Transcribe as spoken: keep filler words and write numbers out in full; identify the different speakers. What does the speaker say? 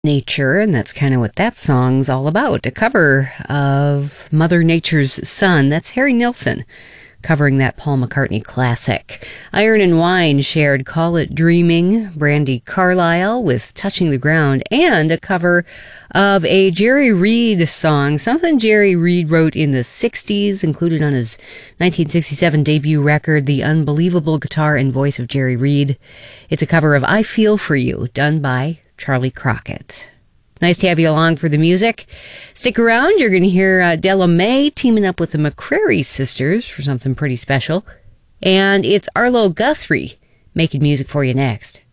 Speaker 1: Nature, and that's kind of what that song's all about. A cover of Mother Nature's Son. That's Harry Nilsson covering that Paul McCartney classic. Iron and Wine shared Call It Dreaming, Brandi Carlile with Touching the Ground, and a cover of a Jerry Reed song, something Jerry Reed wrote in the sixties, included on his nineteen sixty-seven debut record, The Unbelievable Guitar and Voice of Jerry Reed. It's a cover of I Feel For You, done by Charlie Crockett. Nice to have you along for the music. Stick around. You're going to hear uh, Della Mae teaming up with the McCrary sisters for something pretty special. And it's Arlo Guthrie making music for you next.